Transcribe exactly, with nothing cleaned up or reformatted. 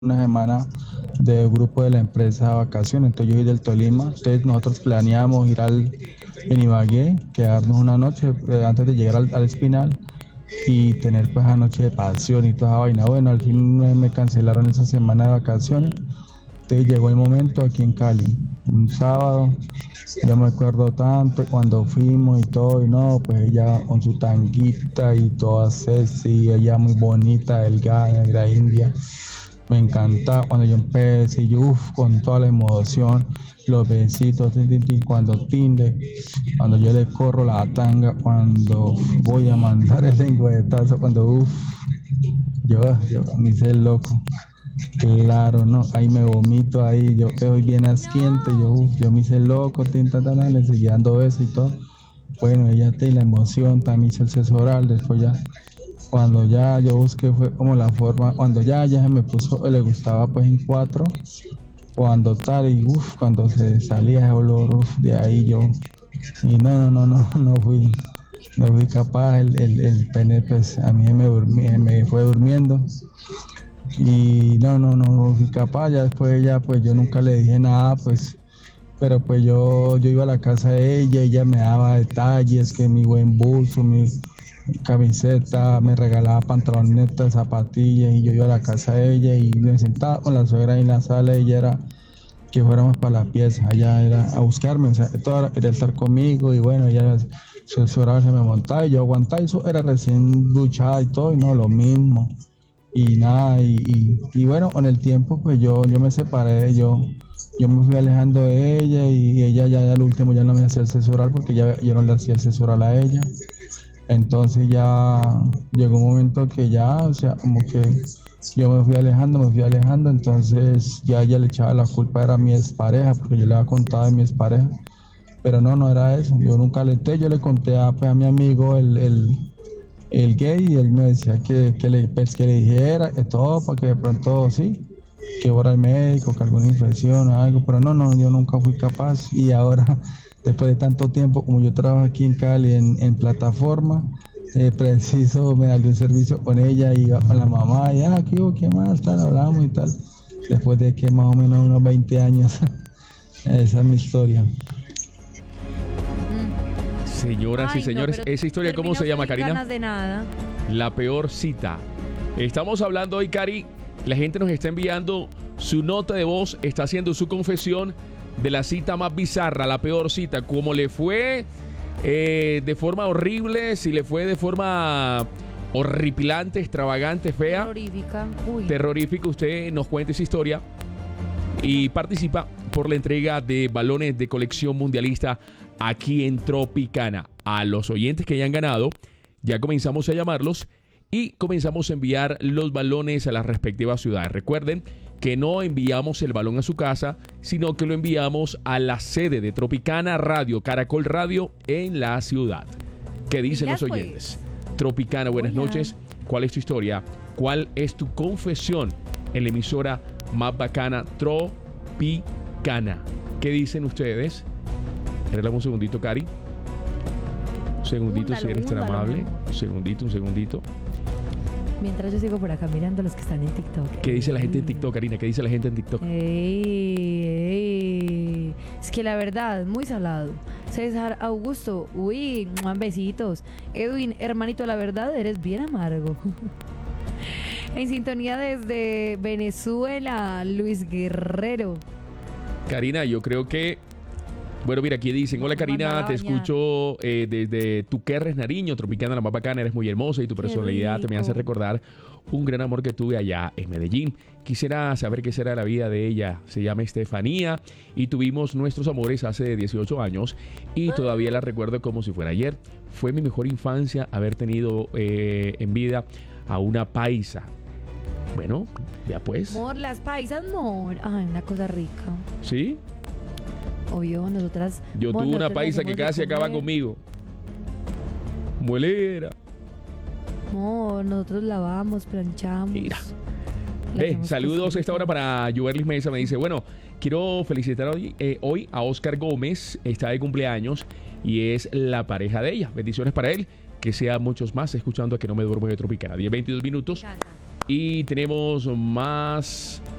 una semana de grupo de la empresa de vacaciones, entonces yo soy del Tolima, entonces nosotros planeamos ir al en Ibagué, quedarnos una noche eh, antes de llegar al, al Espinal y tener pues esa noche de pasión y toda esa vaina. Bueno, al fin me, me cancelaron esa semana de vacaciones, entonces llegó el momento aquí en Cali, un sábado, yo me acuerdo tanto cuando fuimos y todo, y no, pues ella con su tanguita y toda sexy, ella muy bonita, delgada, negra india. Me encanta cuando yo empecé, yo uf, con toda la emoción, los besitos, tin, tin, tin, cuando tinde, cuando yo le corro la tanga, cuando voy a mandar el lengüetazo, cuando uff, yo, yo me hice el loco. Claro, no, ahí me vomito, ahí yo quedo bien asquiente, yo, uf, yo me hice el loco, tin, tan, tan, tan, le seguía dando besos y todo. Bueno, ella te la emoción, también hice el sexo oral, después ya cuando ya yo busqué fue como la forma, cuando ya ya se me puso, le gustaba pues en cuatro, cuando tal y uff, cuando se salía ese olor, uf, de ahí yo, y no, no, no, no, no fui, no fui capaz, el, el, el pene pues a mí me, durmi- me fue durmiendo, y no, no, no, no fui capaz, ya después ella pues yo nunca le dije nada, pues, pero pues yo, yo iba a la casa de ella, ella me daba detalles, que mi buen buzo, mi camiseta, me regalaba pantalonetas, zapatillas, y yo iba a la casa de ella y me sentaba con la suegra ahí en la sala, ella era que fuéramos para la pieza, allá era a buscarme, o sea, toda quería estar conmigo y bueno, ella su suegra se me montaba y yo aguantaba, y eso era recién duchada y todo, y no, lo mismo, y nada, y, y, y bueno, con el tiempo pues yo, yo me separé, yo, yo me fui alejando de ella y ella ya, ya al último ya no me hacía el sexo oral porque ya, yo no le hacía el sexo oral a ella. Entonces ya llegó un momento que ya, o sea, como que yo me fui alejando, me fui alejando, entonces ya ella le echaba la culpa, era mi expareja, porque yo le había contado de mi expareja, pero no, no era eso, yo nunca le entré, yo le conté a, pues, a mi amigo el, el, el gay y él me decía que, que, le, pues, que le dijera, que todo, para que de pronto sí, que fuera el médico, que alguna infección o algo, pero no, no, yo nunca fui capaz y ahora, después de tanto tiempo, como yo trabajo aquí en Cali en, en plataforma, eh, preciso me darle un servicio con ella y con la mamá, y ah, ¿qué, hubo? ¿Qué más? Tal, hablamos y tal, después de que más o menos unos veinte años, esa es mi historia. Señoras y Ay, no, señores, pero esa historia, ¿cómo se llama, sin Karina? ganas de nada. La peor cita. Estamos hablando hoy, Cari. La gente nos está enviando su nota de voz, está haciendo su confesión de la cita más bizarra, la peor cita. Cómo le fue eh, de forma horrible, si le fue de forma horripilante, extravagante, fea, Terrorífica. Uy. terrorífica. Usted nos cuente esa historia y participa por la entrega de balones de colección mundialista aquí en Tropicana. A los oyentes que hayan ganado, ya comenzamos a llamarlos y comenzamos a enviar los balones a las respectivas ciudades. Recuerden que no enviamos el balón a su casa, sino que lo enviamos a la sede de Tropicana Radio, Caracol Radio, en la ciudad. ¿Qué dicen los oyentes? Tropicana, buenas Hola. noches. ¿Cuál es tu historia? ¿Cuál es tu confesión en la emisora más bacana, Tropicana? ¿Qué dicen ustedes? Regálame un segundito, Cari. Un segundito, Húndalo, si eres tan húndalo, amable. mi amor. Un segundito, un segundito. Mientras yo sigo por acá mirando los que están en TikTok. ¿Qué dice la gente en TikTok, Karina? ¿Qué dice la gente en TikTok? Ey, ey. Es que la verdad, muy salado. César Augusto, uy, muan, besitos. Edwin, hermanito, la verdad, eres bien amargo. En sintonía desde Venezuela, Luis Guerrero. Karina, yo creo que... Bueno, mira, aquí dicen, hola Karina, Mandala te bañar. escucho eh, desde Tuquerres, Nariño, Tropicana, la más bacana, eres muy hermosa y tu Qué personalidad te me hace rico. recordar un gran amor que tuve allá en Medellín. Quisiera saber qué será la vida de ella. Se llama Estefanía y tuvimos nuestros amores hace dieciocho años y todavía la recuerdo como si fuera ayer. Fue mi mejor infancia haber tenido eh, en vida a una paisa. Bueno, ya pues. Amor, las paisas, amor. Ay, una cosa rica. ¿Sí? Obvio, nosotras. Yo amor, tuve una nosotras paisa que hacemos de casi acaba comer. conmigo. Muelera. Amor, nosotros lavamos, planchamos. Mira. le Eh, hacemos saludos a esta hora cositas. para Juberlis Mesa. Me dice, bueno, quiero felicitar hoy, eh, hoy a Oscar Gómez. Está de cumpleaños y es la pareja de ella. Bendiciones para él. Que sea muchos más escuchando a Que No Me Duermo de Tropicana. diez veintidós minutos. Me encanta. Y tenemos más